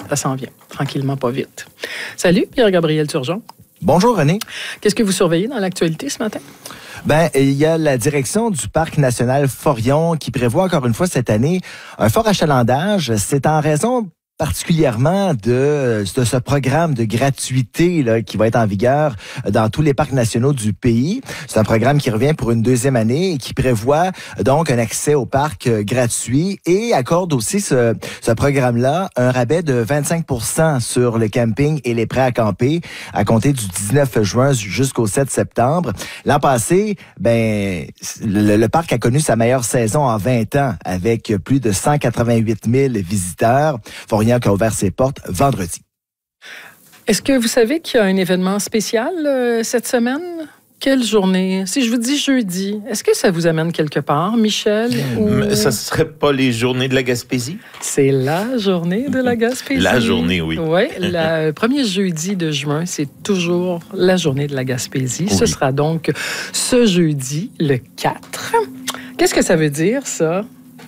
Ça s'en vient, tranquillement, pas vite. Salut, Pierre-Gabriel Turgeon. Bonjour, René. Qu'est-ce que vous surveillez dans l'actualité ce matin? Il y a la direction du Parc national Forillon qui prévoit encore une fois cette année un fort achalandage. C'est en raison particulièrement de ce programme de gratuité là, qui va être en vigueur dans tous les parcs nationaux du pays. C'est un programme qui revient pour une deuxième année et qui prévoit donc un accès au parc gratuit et accorde aussi ce programme-là un rabais de 25% sur le camping et les prêts à camper à compter du 19 juin jusqu'au 7 septembre. L'an passé, le parc a connu sa meilleure saison en 20 ans avec plus de 188 000 visiteurs. Forillon qui a ouvert ses portes vendredi. Est-ce que vous savez qu'il y a un événement spécial cette semaine? Quelle journée? Si je vous dis jeudi, est-ce que ça vous amène quelque part, Michel? Ça ne serait pas les journées de la Gaspésie? C'est la journée de la Gaspésie. La journée, oui. Oui, le premier jeudi de juin, c'est toujours la journée de la Gaspésie. Oui. Ce sera donc ce jeudi, le 4. Qu'est-ce que ça veut dire, ça?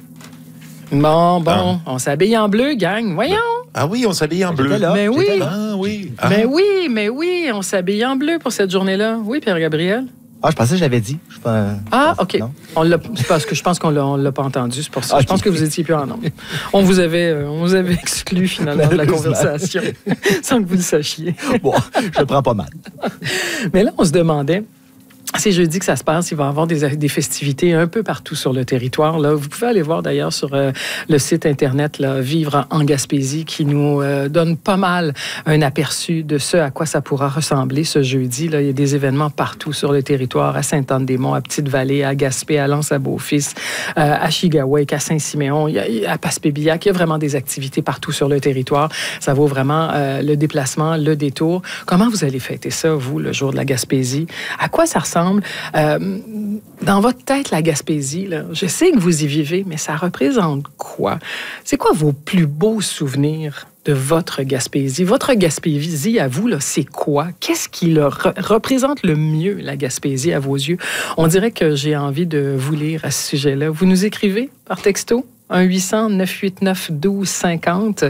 Bon, on s'habille en bleu, gang, voyons. Ah oui, on s'habille en bleu. Mais oui. Ah oui. Ah. Mais oui, on s'habille en bleu pour cette journée-là. Oui, Pierre-Gabriel? Ah, je pensais que je l'avais dit. OK. C'est parce que je pense qu'on l'a pas entendu, c'est pour ça. Okay. Je pense que vous étiez plus en nombre. On vous avait exclu finalement de la conversation, sans que vous le sachiez. Bon, je le prends pas mal. Mais là, on se demandait... C'est jeudi que ça se passe. Il va y avoir des festivités un peu partout sur le territoire. Là. Vous pouvez aller voir d'ailleurs sur le site Internet là, Vivre en Gaspésie qui nous donne pas mal un aperçu de ce à quoi ça pourra ressembler ce jeudi. Là. Il y a des événements partout sur le territoire, à Sainte-Anne-des-Monts, à Petite-Vallée, à Gaspé, à Lens, à Beaufils, à Chigaouek, à Saint-Siméon, à Passepébillac. Il y a vraiment des activités partout sur le territoire. Ça vaut vraiment le déplacement, le détour. Comment vous allez fêter ça, vous, le jour de la Gaspésie? À quoi ça ressemble? Dans votre tête, la Gaspésie, là, je sais que vous y vivez, mais ça représente quoi? C'est quoi vos plus beaux souvenirs de votre Gaspésie? Votre Gaspésie, à vous, là, c'est quoi? Qu'est-ce qui représente le mieux, la Gaspésie, à vos yeux? On dirait que j'ai envie de vous lire à ce sujet-là. Vous nous écrivez par texto? 1-800-989-1250.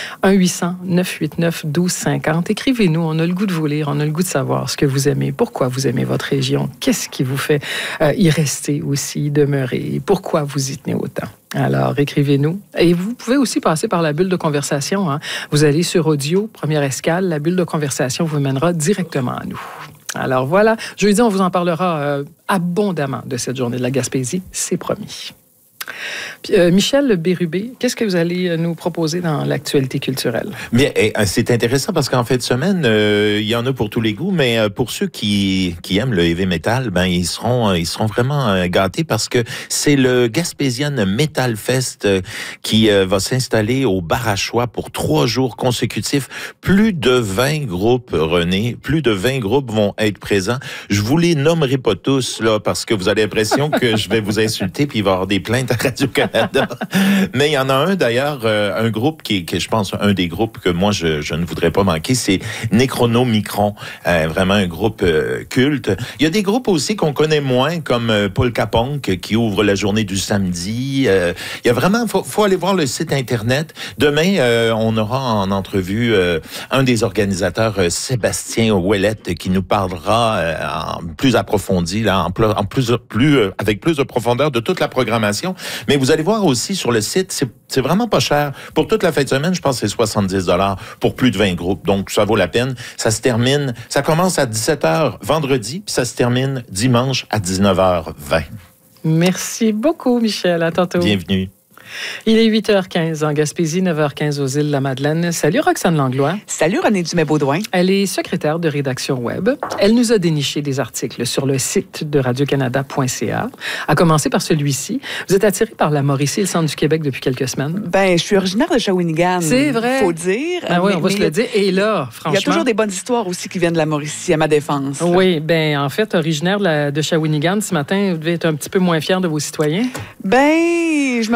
1-800-989-1250. Écrivez-nous, on a le goût de vous lire, on a le goût de savoir ce que vous aimez, pourquoi vous aimez votre région, qu'est-ce qui vous fait y rester aussi, y demeurer, pourquoi vous y tenez autant. Alors, écrivez-nous. Et vous pouvez aussi passer par la bulle de conversation. Hein. Vous allez sur Audio, première escale, la bulle de conversation vous mènera directement à nous. Alors voilà, jeudi, on vous en parlera abondamment de cette journée de la Gaspésie, c'est promis. Michel Bérubé, qu'est-ce que vous allez nous proposer dans l'actualité culturelle? Bien, c'est intéressant parce qu'en fin de semaine, il y en a pour tous les goûts, mais pour ceux qui aiment le heavy metal, ils seront vraiment gâtés parce que c'est le Gaspésian Metal Fest qui va s'installer au Barachois pour 3 jours consécutifs. Plus de 20 groupes, René, plus de 20 groupes vont être présents. Je vous les nommerai pas tous là parce que vous avez l'impression que je vais vous insulter puis il va y avoir des plaintes à Radio-Canada. Mais il y en a un, d'ailleurs, un groupe qui je pense, un des groupes que moi, je ne voudrais pas manquer, c'est Necronomicron. Vraiment un groupe culte. Il y a des groupes aussi qu'on connaît moins, comme Polka Punk, qui ouvre la journée du samedi. Il y a vraiment, faut aller voir le site Internet. Demain, on aura en entrevue un des organisateurs, Sébastien Ouellette, qui nous parlera en plus approfondi, là, avec plus de profondeur de toute la programmation. Mais vous allez voir aussi sur le site, c'est vraiment pas cher. Pour toute la fin de semaine, je pense que c'est 70$ pour plus de 20 groupes. Donc, ça vaut la peine. Ça commence à 17h vendredi, puis ça se termine dimanche à 19h20. Merci beaucoup, Michel. À tantôt. Bienvenue. Il est 8h15 en Gaspésie, 9h15 aux Îles-de-la-Madeleine. Salut Roxane Langlois. Salut René Dumais-Baudouin. Elle est secrétaire de rédaction web. Elle nous a déniché des articles sur le site de radiocanada.ca. À commencer par celui-ci. Vous êtes attiré par la Mauricie et le centre du Québec depuis quelques semaines? Je suis originaire de Shawinigan. C'est vrai. Faut dire. Oui, on va se le dire. Et là, franchement... Il y a toujours des bonnes histoires aussi qui viennent de la Mauricie, à ma défense. Oui, en fait, originaire de Shawinigan, ce matin, vous devez être un petit peu moins fier de vos citoyens. Je me pose des questions.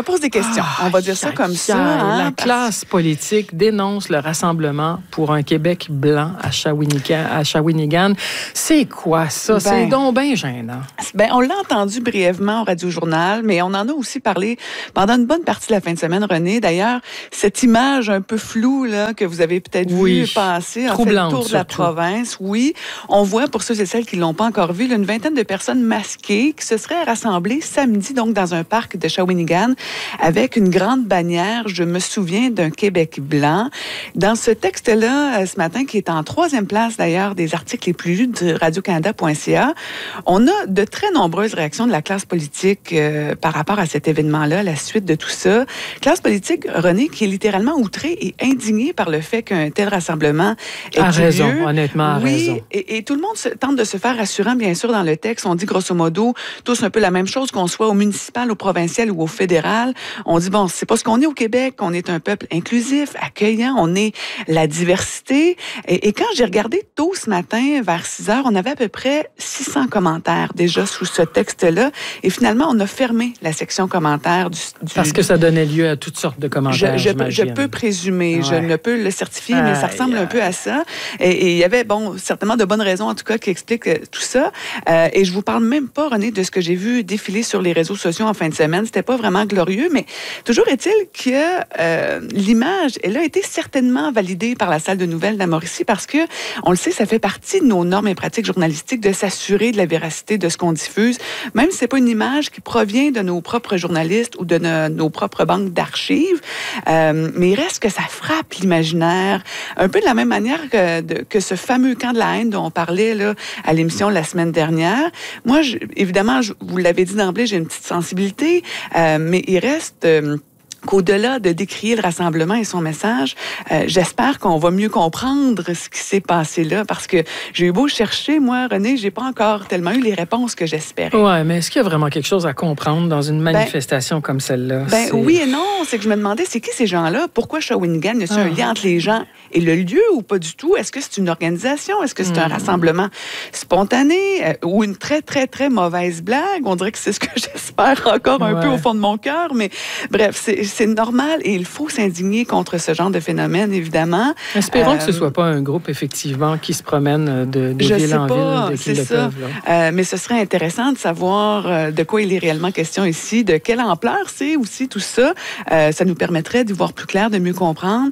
question. On va dire ça comme ça. La Hein, classe politique dénonce le rassemblement pour un Québec blanc à Shawinigan. C'est quoi ça? C'est donc bien gênant. Ben, on l'a entendu brièvement au Radio-Journal, mais on en a aussi parlé pendant une bonne partie de la fin de semaine, René. D'ailleurs, cette image un peu floue là, que vous avez peut-être vue passer, en fait le tour de la province, oui. On voit, pour ceux et celles qui ne l'ont pas encore vu, là, une vingtaine de personnes masquées qui se seraient rassemblées samedi donc dans un parc de Shawinigan avec une grande bannière, je me souviens, d'un Québec blanc. Dans ce texte-là, ce matin, qui est en 3e place d'ailleurs des articles les plus lus de radiocanada.ca, on a de très nombreuses réactions de la classe politique par rapport à cet événement-là, la suite de tout ça. Classe politique, René, qui est littéralement outrée et indignée par le fait qu'un tel rassemblement ait eu lieu. Raison, honnêtement, a raison. Et tout le monde tente de se faire rassurant, bien sûr, dans le texte. On dit grosso modo tous un peu la même chose, qu'on soit au municipal, au provincial ou au fédéral. On dit, bon, c'est pas ce qu'on est au Québec, on est un peuple inclusif, accueillant, on est la diversité. Et quand j'ai regardé tôt ce matin, vers 6 heures, on avait à peu près 600 commentaires déjà sous ce texte-là. Et finalement, on a fermé la section commentaires du... Parce que ça donnait lieu à toutes sortes de commentaires, je peux présumer, je ne peux le certifier, mais ça ressemble un peu à ça. Et il y avait, bon, certainement de bonnes raisons, en tout cas, qui expliquent tout ça. Et je vous parle même pas, René, de ce que j'ai vu défiler sur les réseaux sociaux en fin de semaine. C'était pas vraiment glorieux, mais toujours est-il que l'image, elle a été certainement validée par la salle de nouvelles de la Mauricie parce que, on le sait, ça fait partie de nos normes et pratiques journalistiques de s'assurer de la véracité de ce qu'on diffuse, même si c'est pas une image qui provient de nos propres journalistes ou de nos propres banques d'archives. Mais il reste que ça frappe l'imaginaire, un peu de la même manière que ce fameux camp de la haine dont on parlait là, à l'émission la semaine dernière. Moi, évidemment, vous l'avez dit d'emblée, j'ai une petite sensibilité, mais il reste... qu'au-delà de décrier le rassemblement et son message, j'espère qu'on va mieux comprendre ce qui s'est passé là, parce que j'ai eu beau chercher, moi, René, j'ai pas encore tellement eu les réponses que j'espérais. Ouais, mais est-ce qu'il y a vraiment quelque chose à comprendre dans une manifestation comme celle-là? Oui et non, c'est que je me demandais, c'est qui ces gens-là? Pourquoi Shawinigan? Y a-t-il un lien entre les gens et le lieu ou pas du tout? Est-ce que c'est une organisation? Est-ce que c'est un rassemblement spontané ou une très, très, très mauvaise blague? On dirait que c'est ce que j'espère encore un peu au fond de mon cœur, mais bref, c'est normal et il faut s'indigner contre ce genre de phénomène, évidemment. Espérons que ce ne soit pas un groupe, effectivement, qui se promène de ville en ville, de qui le peuvent. Mais ce serait intéressant de savoir de quoi il est réellement question ici, de quelle ampleur c'est aussi tout ça. Ça nous permettrait d'y voir plus clair, de mieux comprendre.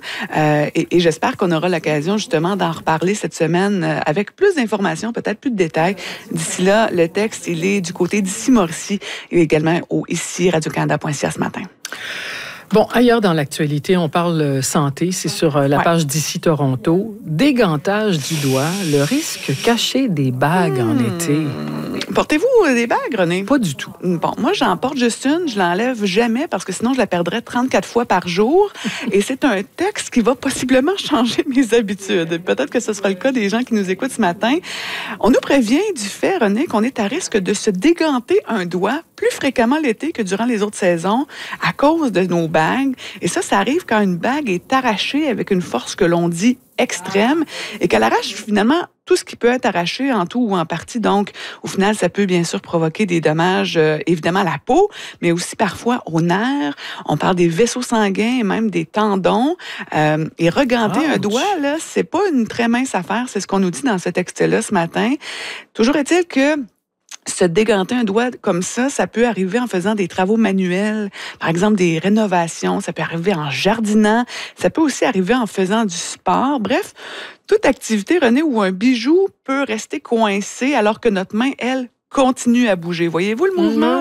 Et j'espère qu'on aura l'occasion, justement, d'en reparler cette semaine avec plus d'informations, peut-être plus de détails. D'ici là, le texte, il est du côté d'Ici Mauricie et également au Ici Radio-Canada.ca ce matin. Bon, ailleurs dans l'actualité, on parle santé, c'est sur la page d'Ici Toronto. Dégantage du doigt, le risque caché des bagues en été. Portez-vous des bagues, René? Pas du tout. Bon, moi, j'en porte juste une. Je l'enlève jamais parce que sinon, je la perdrais 34 fois par jour. Et c'est un texte qui va possiblement changer mes habitudes. Peut-être que ce sera le cas des gens qui nous écoutent ce matin. On nous prévient du fait, René, qu'on est à risque de se déganter un doigt plus fréquemment l'été que durant les autres saisons à cause de nos bagues. Et ça arrive quand une bague est arrachée avec une force que l'on dit extrême et qu'elle arrache finalement tout ce qui peut être arraché en tout ou en partie. Donc, au final, ça peut bien sûr provoquer des dommages, évidemment, à la peau, mais aussi parfois aux nerfs. On parle des vaisseaux sanguins et même des tendons. Et reganter un doigt, là, c'est pas une très mince affaire. C'est ce qu'on nous dit dans ce texte-là ce matin. Toujours est-il que se déganter un doigt comme ça peut arriver en faisant des travaux manuels, par exemple des rénovations, ça peut arriver en jardinant, ça peut aussi arriver en faisant du sport. Bref, toute activité, René, où un bijou peut rester coincé alors que notre main, elle, continue à bouger. Voyez-vous le mouvement?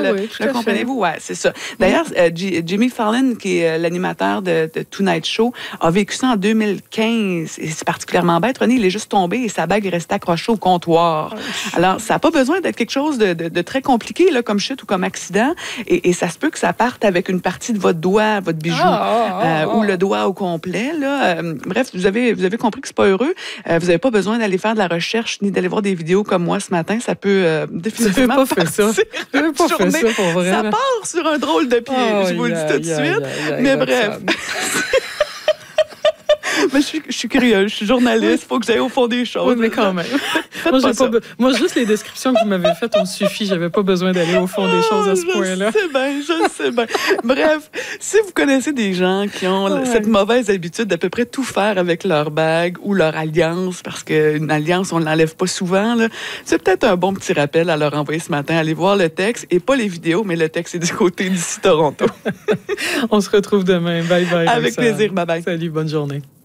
Le comprenez-vous? Oui, c'est ça. D'ailleurs, Jimmy Fallon, qui est l'animateur de Tonight Show, a vécu ça en 2015. Et c'est particulièrement bête. René, il est juste tombé et sa bague est restée accrochée au comptoir. Alors, ça n'a pas besoin d'être quelque chose de très compliqué, là, comme chute ou comme accident. Et ça se peut que ça parte avec une partie de votre doigt, votre bijou, ou le doigt au complet. Là. Bref, vous avez compris que c'est pas heureux. Vous n'avez pas besoin d'aller faire de la recherche ni d'aller voir des vidéos comme moi ce matin. Ça peut définitivement pas fait ça. Pas fait ça pour vrai. Ça part sur un drôle de pied, je vous le dis tout de suite. Mais bref. Mais je suis curieuse, je suis journaliste, il faut que j'aille au fond des choses. Oui, mais quand même. Moi, juste les descriptions que vous m'avez faites ont suffi. J'avais pas besoin d'aller au fond des choses à ce point-là. Je sais bien. Bref, si vous connaissez des gens qui ont cette mauvaise habitude d'à peu près tout faire avec leur bague ou leur alliance, parce qu'une alliance, on ne l'enlève pas souvent, là, c'est peut-être un bon petit rappel à leur envoyer ce matin. Allez voir le texte, et pas les vidéos, mais le texte est du côté d'ici Toronto. On se retrouve demain. Bye bye. Avec plaisir. Bye bye. Salut, bonne journée.